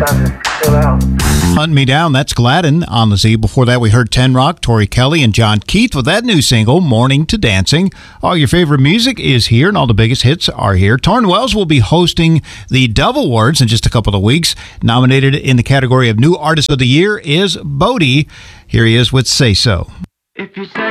time to chill out. Hunt Me Down, that's Gladden on the Z. Before that, we heard Ten Rock, Tori Kelly, and John Keith with that new single, Morning to Dancing. All your favorite music is here, and all the biggest hits are here. Torrin Wells will be hosting the Dove Awards in just a couple of weeks. Nominated in the category of New Artist of the Year is Bodie. Here he is with Say So. If you say